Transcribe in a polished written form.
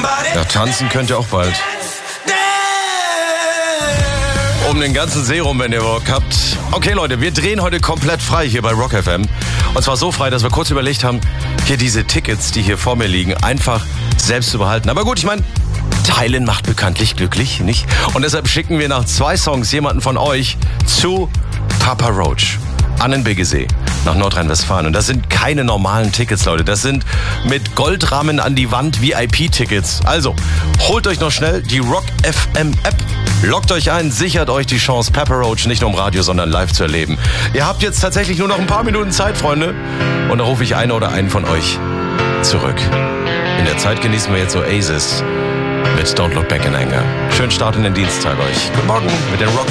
Ja, tanzen könnt ihr auch bald. Um den ganzen See rum, wenn ihr Bock habt. Okay, Leute, wir drehen heute komplett frei hier bei Rock FM. Und zwar so frei, dass wir kurz überlegt haben, hier diese Tickets, die hier vor mir liegen, einfach selbst zu behalten. Aber gut, ich meine, teilen macht bekanntlich glücklich, nicht? Und deshalb schicken wir nach 2 Songs jemanden von euch zu Papa Roach an den Biggesee nach Nordrhein-Westfalen. Und das sind keine normalen Tickets, Leute. Das sind mit Goldrahmen an die Wand VIP-Tickets. Also, holt euch noch schnell die Rock FM App. Loggt euch ein, sichert euch die Chance, Papa Roach nicht nur im Radio, sondern live zu erleben. Ihr habt jetzt tatsächlich nur noch ein paar Minuten Zeit, Freunde. Und da rufe ich eine oder einen von euch zurück. In der Zeit genießen wir jetzt Oasis mit Don't Look Back in Anger. Schönen Start in den Dienstag euch. Guten Morgen mit den Rock